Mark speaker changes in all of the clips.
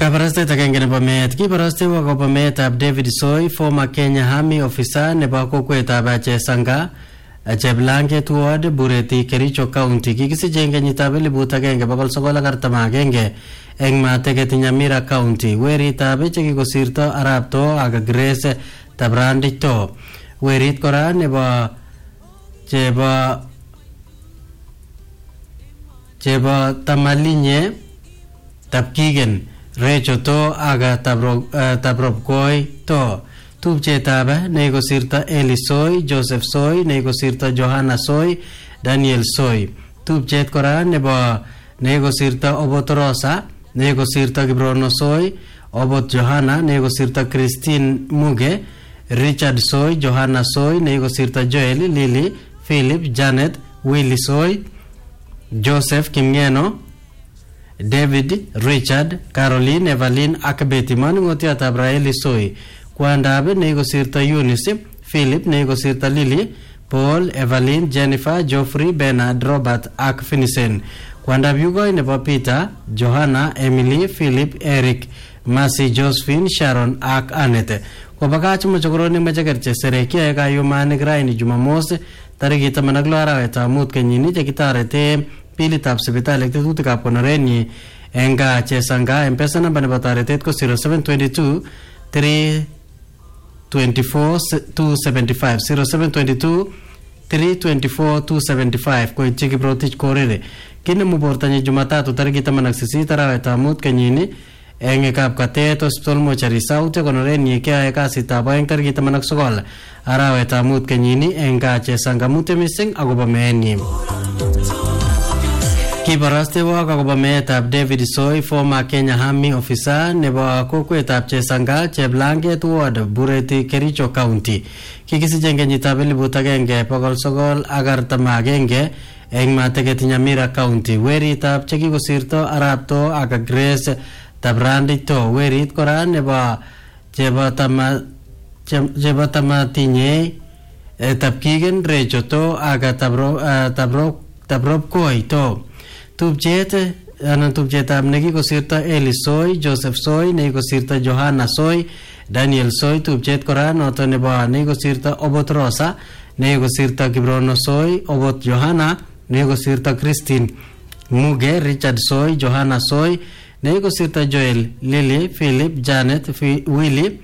Speaker 1: Kabaraste takenge nebo meet kibaraste wakobo meetab David Soy, former Kenya Army officer nebo kokwetab Chesanga Cheblanget Ward, Bureti, Kericho County. Kikisiche eng kenyitab 1941 eng Mateket, Nyamira County. Weritab chekikosirto Arap To ak Grace Tabrandi To. Werit kora nebo chebo Tamalinye Tapkigen Recho To aga Tabrobkoi To. Tupchetab nekosirto Eli Soy, Joseph Soy, nekosirto Johanna Soy, Daniel Soy. Tupchet kora nebo nekosirto Obot Rosa, nekosirto Kibrono Soy, Obot Johanna, nekosirto Christine Muge, Richard Soy, Johanna Soy, nekosirto Joel, Lily, Philip, Janet, Willie Soy, Joseph Kimngeno, David, Richard, Caroline, Evelyn Akbeti. Manungotiatab Raeli Soy. Kwandabe negosirta Eunice, Philip negosirta Lily, Paul, Evelyn, Jennifer, Geoffrey, Bernard, Robert ak Finisen. Kwandab yugoi nebo Peter, Johanna, Emily, Philip, Eric, Mercy, Josephine, Sharon ak Annette. Kwa bakach mochokoroni machakerche serekia eka yumanik raini Jumamos tariki 16 arawetab mut kenyini chekitarete pilitab sipitali tetutikab konorenyi enga Chesanga. Mpesa namba nebo taretet ko 0722 324-275 0722-324-275 koityi Kiprotich Korere. Kinemu bortanyi Jumatatu tariki 18 arawetab mut kenyini eng Kapkatet Hospital Mortuary South konorenyi keae kasitab aeng tariki 19 arawetab mut kenyini eng Chesanga. Mutyo mising akobo meenyi. Kibaraste wak akobo meetab David Soy, former Kenya Army officer nebo kokwetab Chesanga Cheblanget Ward, Bureti, Kericho County. Kikisiche eng kenyitab 1941 eng Mateket, Nyamira County. Weritab chekikosirto Arap To ak Grace Tabrandi To. Werit kora nebo chebo Tamatinye Tapkigen Recho To ak Tabrobkoi To. Tupchetab nekikosirto Eli Soy, Joseph Soy, nekikosirto Johanna Soy, Daniel Soy. Tupchet kora noto nebo nekikosirto Obot Rosa, nekikosirto Kibrono Soy, Obot Johanna, nekikosirto Christine Muge, Richard Soy, Johanna Soy, nekikosirto Joel, Lily, Philip, Janet, Willie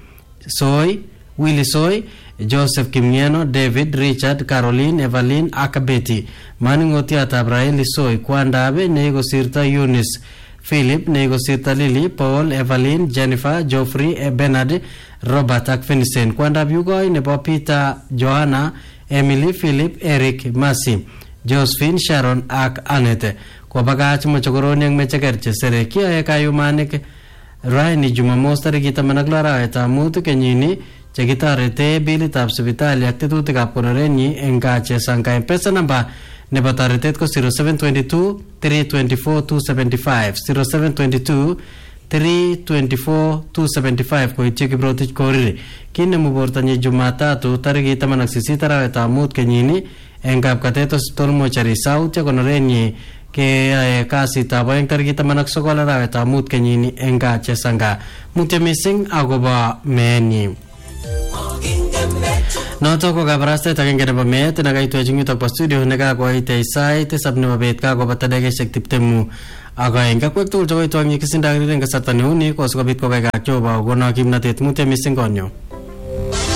Speaker 1: Soy, Joseph Kimngeno, David, Richard, Caroline, Evelyn Akbeti. Manungotiatab Raeli Soy. Kwandabe nekosirto Eunice, Philip, nekosirto Lily, Paul, Evelyn, Jennifer, Geoffrey, Bernard, Robert ak Finisen. Kwandab yugoi nebo Peter, Johanna, Emily, Philip, Eric, Mercy, Josephine, Sharon ak Annette. Kwa bagach mochokoroni ang mechakerche serekia eka yumanik raini Jumamos tariki 16 arawetab mut kenyini chekitarete bilitab sipitali ak tetutikab konorenyi eng Chesanga. Mpesa namba nebo taretet ko 0722-324-275 0722-324-275 koityi Kiprotich Koriri. Kinemu bortanyi Jumatatu tariki 18 arawetab mut kenyini eng Kapkatet Hospital Mortuary South konorenyi ke kasitab aeng tariki 19 arawetab mut kenyini eng Chesanga. Mutyo mising akobo meenyi. Noto ko kabaraste takenge nebo meet nakaitwech ing yutok po studio nekakoite sait tisab nebo bet kakobata dakikaishek 20 akoeng. Kakwek tugul chekoitwang nyikisindakirire eng kasarta neuni kosikobit kokaikai Jehova kokono kimnatet. Mutyo mising konyo.